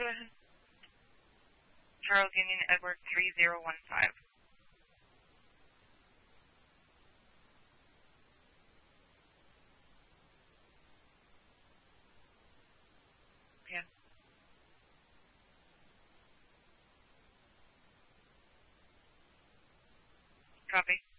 Go ahead. Charles Union Edward 3015. Yeah. Copy.